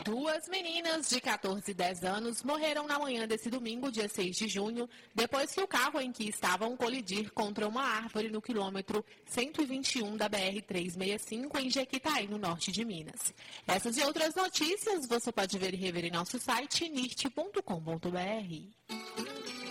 Duas meninas de 14 e 10 anos morreram na manhã desse domingo, dia 6 de junho, depois que o carro em que estavam colidir contra uma árvore no quilômetro 121 da BR-365 em Jequitaí, no norte de Minas. Essas e outras notícias você pode ver e rever em nosso site nirt.com.br.